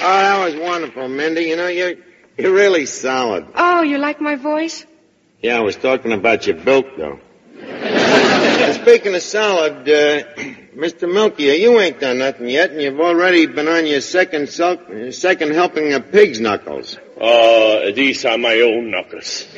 that was wonderful, Mindy. You know, you're really solid. Oh, you like my voice? Yeah, I was talking about your bilk, though. Speaking of solid, Mr. Milky, you ain't done nothing yet, and you've already been on your second helping of pig's knuckles. These are my own knuckles.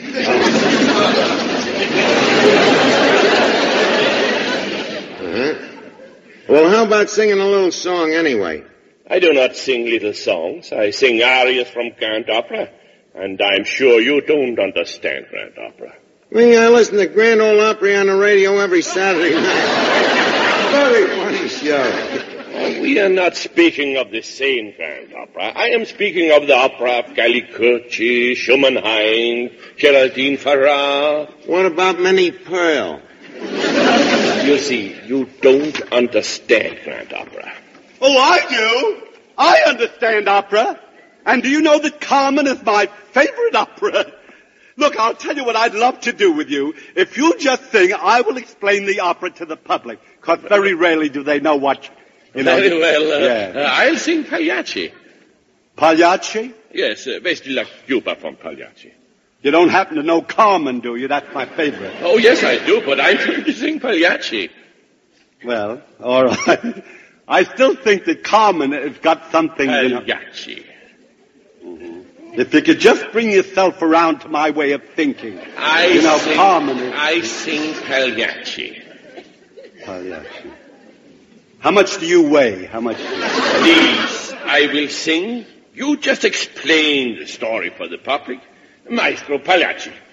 Well, how about singing a little song anyway? I do not sing little songs. I sing arias from Grand Opera, and I'm sure you don't understand Grand Opera. I listen to Grand Ole Opry on the radio every Saturday night. Very funny show. We are not speaking of the same Grand Opera. I am speaking of the opera of Galli-Curci, Schumann-Heine, Geraldine Farrar. What about Minnie Pearl? You see, you don't understand Grand Opera. Oh, I do. I understand opera. And do you know that Carmen is my favorite opera? Look, I'll tell you what I'd love to do with you. If you just sing, I will explain the opera to the public. Because very rarely do they know what, you know. Very well. I'll sing Pagliacci. Pagliacci? Yes, basically like you perform Pagliacci. You don't happen to know Carmen, do you? That's my favorite. Oh, yes, I do, but I'm going to sing Pagliacci. Well, all right. I still think that Carmen has got something, Pagliacci. You know. If you could just bring yourself around to my way of thinking. Carmen is... I sing Pagliacci. Pagliacci. How much do you weigh? How much? Please, I will sing. You just explain the story for the public. Maestro Pagliacci.